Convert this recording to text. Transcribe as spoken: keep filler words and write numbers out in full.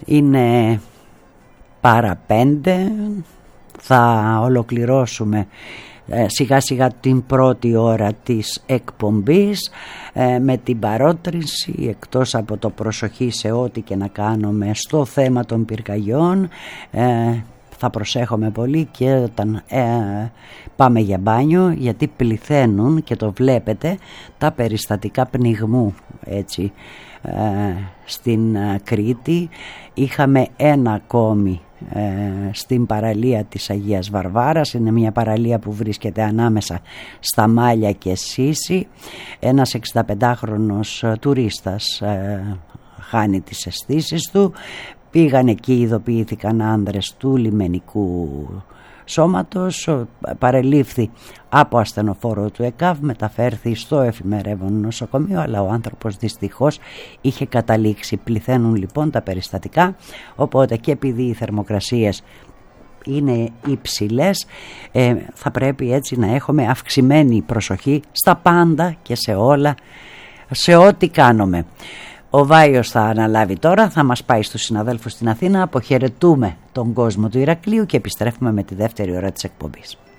Είναι παραπέντε, θα ολοκληρώσουμε ε, σιγά σιγά την πρώτη ώρα της εκπομπής ε, με την παρότρινση, εκτός από το προσοχή σε ό,τι και να κάνουμε στο θέμα των πυρκαγιών, ε, θα προσέχουμε πολύ και όταν ε, πάμε για μπάνιο, γιατί πληθαίνουν και το βλέπετε τα περιστατικά πνιγμού, έτσι, ε, στην Κρήτη. Είχαμε ένα ακόμη ε, στην παραλία της Αγίας Βαρβάρας, είναι μια παραλία που βρίσκεται ανάμεσα στα Μάλια και Σύση. Ένας εξηνταπεντάχρονος τουρίστας ε, χάνει τις αισθήσεις του. Πήγαν εκεί, ειδοποιήθηκαν άνδρες του λιμενικού σώματος, παρελήφθη από ασθενοφόρο του ΕΚΑΒ, μεταφέρθη στο εφημερεύον νοσοκομείο, αλλά ο άνθρωπος δυστυχώς είχε καταλήξει. Πληθαίνουν λοιπόν τα περιστατικά, οπότε και επειδή οι θερμοκρασίες είναι υψηλές, ε, θα πρέπει έτσι να έχουμε αυξημένη προσοχή στα πάντα και σε όλα, σε ό,τι κάνουμε. Ο Βάιος θα αναλάβει τώρα, θα μας πάει στους συναδέλφους στην Αθήνα, αποχαιρετούμε τον κόσμο του Ηρακλείου και επιστρέφουμε με τη δεύτερη ώρα της εκπομπής.